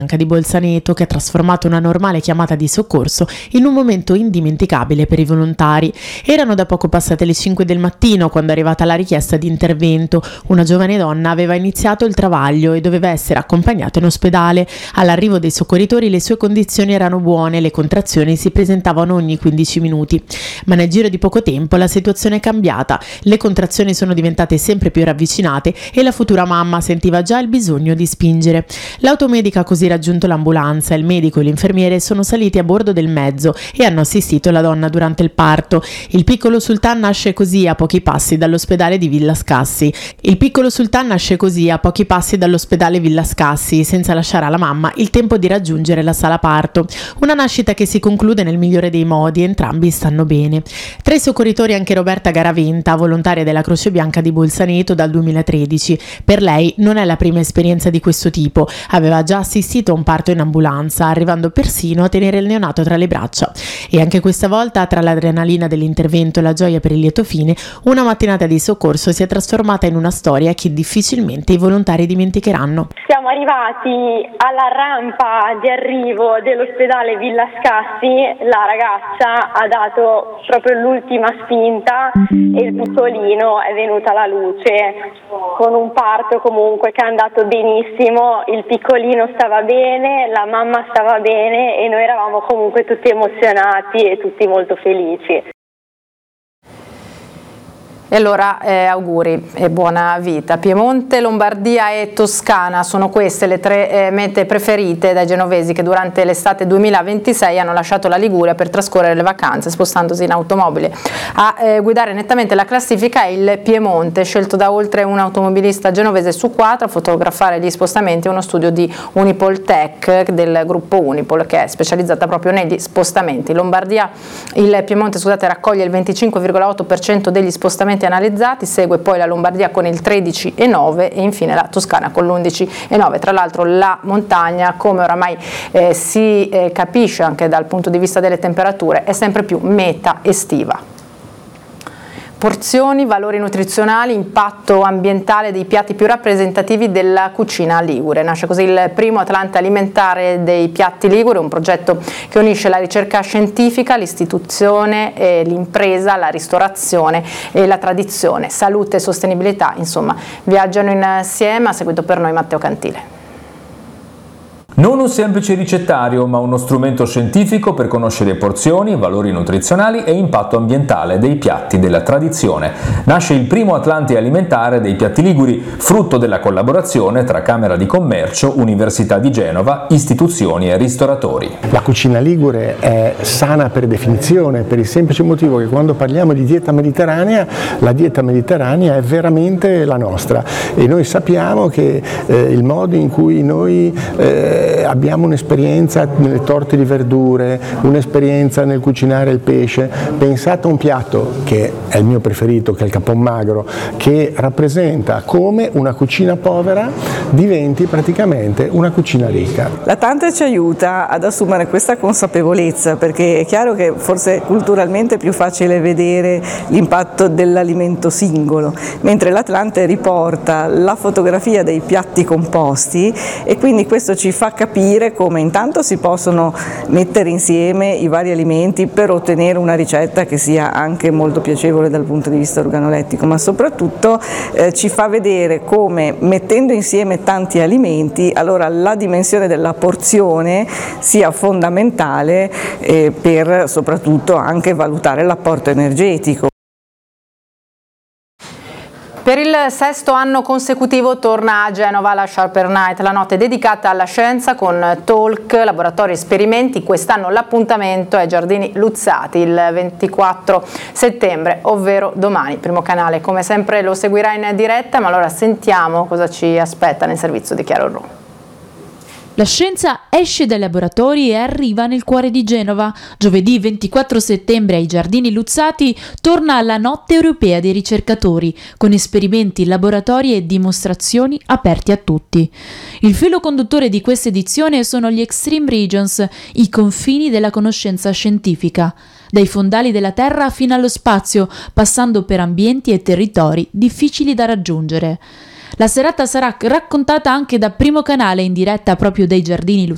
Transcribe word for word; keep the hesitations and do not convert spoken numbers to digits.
di Bolzaneto, che ha trasformato una normale chiamata di soccorso in un momento indimenticabile per i volontari. Erano da poco passate le cinque del mattino quando è arrivata la richiesta di intervento. Una giovane donna aveva iniziato il travaglio e doveva essere accompagnata in ospedale. All'arrivo dei soccorritori le sue condizioni erano buone, le contrazioni si presentavano ogni quindici minuti. Ma nel giro di poco tempo la situazione è cambiata, le contrazioni sono diventate sempre più ravvicinate e la futura mamma sentiva già il bisogno di spingere. L'automedica ha così raggiunto l'ambulanza, il medico e l'infermiere sono saliti a bordo del mezzo e hanno assistito la donna durante il parto. Il piccolo Sultan nasce così a pochi passi dall'ospedale di Villa Scassi. Il piccolo Sultan nasce così a pochi passi dall'ospedale Villa Scassi, senza lasciare alla mamma il tempo di raggiungere la sala parto. Una nascita che si conclude nel migliore dei modi, entrambi stanno bene. Tra i soccorritori anche Roberta Garaventa, volontaria della Croce Bianca di Bolzaneto dal duemilatredici. Per lei non è la prima esperienza di questo tipo, aveva già assistito a un parto in ambulanza, arrivando persino a tenere il neonato tra le braccia. E anche questa volta, tra l'adrenalina dell'intervento e la gioia per il lieto fine, una mattinata di soccorso si è trasformata in una storia che difficilmente i volontari dimenticheranno. Siamo arrivati alla rampa di arrivo dell'ospedale Villa Scassi, la ragazza ha dato proprio l'ultima spinta e il piccolino è venuto alla luce con un parto comunque che è andato benissimo, il piccolino stava bene, la mamma stava bene e noi eravamo comunque tutti emozionati e tutti molto felici. E allora eh, auguri e buona vita. Piemonte, Lombardia e Toscana sono queste le tre eh, mete preferite dai genovesi che durante l'estate duemilaventisei hanno lasciato la Liguria per trascorrere le vacanze spostandosi in automobile. A eh, guidare nettamente la classifica è il Piemonte, scelto da oltre un automobilista genovese su quattro a fotografare gli spostamenti, uno studio di Unipol Tech del gruppo Unipol che è specializzata proprio negli spostamenti. Lombardia, il Piemonte scusate, raccoglie il venticinque virgola otto per cento degli spostamenti analizzati, segue poi la Lombardia con il tredici virgola nove per cento e infine la Toscana con l'undici virgola nove per cento. Tra l'altro la montagna, come oramai eh, si eh, capisce anche dal punto di vista delle temperature, è sempre più meta estiva. Porzioni, valori nutrizionali, impatto ambientale dei piatti più rappresentativi della cucina ligure. Nasce così il primo Atlante alimentare dei piatti ligure, un progetto che unisce la ricerca scientifica, l'istituzione, eh, l'impresa, la ristorazione e la tradizione. Salute e sostenibilità, insomma, viaggiano insieme. Ha seguito per noi Matteo Cantile. Non un semplice ricettario, ma uno strumento scientifico per conoscere porzioni, valori nutrizionali e impatto ambientale dei piatti della tradizione. Nasce il primo Atlante alimentare dei piatti liguri, frutto della collaborazione tra Camera di Commercio, Università di Genova, istituzioni e ristoratori. La cucina ligure è sana per definizione, per il semplice motivo che quando parliamo di dieta mediterranea, la dieta mediterranea è veramente la nostra e noi sappiamo che eh, il modo in cui noi eh, abbiamo un'esperienza nelle torte di verdure, un'esperienza nel cucinare il pesce. Pensate a un piatto che è il mio preferito, che è il capon magro, che rappresenta come una cucina povera diventi praticamente una cucina ricca. L'Atlante ci aiuta ad assumere questa consapevolezza, perché è chiaro che forse culturalmente è più facile vedere l'impatto dell'alimento singolo, mentre l'Atlante riporta la fotografia dei piatti composti e quindi questo ci fa capire come intanto si possono mettere insieme i vari alimenti per ottenere una ricetta che sia anche molto piacevole dal punto di vista organolettico, ma soprattutto eh, ci fa vedere come mettendo insieme tanti alimenti allora la dimensione della porzione sia fondamentale eh, per soprattutto anche valutare l'apporto energetico. Per il sesto anno consecutivo torna a Genova la Sharper Night, la notte dedicata alla scienza con talk, laboratori e esperimenti. Quest'anno l'appuntamento è Giardini Luzzati il ventiquattro settembre, ovvero domani. Primo Canale come sempre lo seguirà in diretta, ma allora sentiamo cosa ci aspetta nel servizio di Chiaro Ru. La scienza esce dai laboratori e arriva nel cuore di Genova. Giovedì ventiquattro settembre ai Giardini Luzzati torna la Notte Europea dei Ricercatori, con esperimenti, laboratori e dimostrazioni aperti a tutti. Il filo conduttore di questa edizione sono gli Extreme Regions, i confini della conoscenza scientifica, dai fondali della Terra fino allo spazio, passando per ambienti e territori difficili da raggiungere. La serata sarà raccontata anche da Primo Canale in diretta proprio dai Giardini Luzzati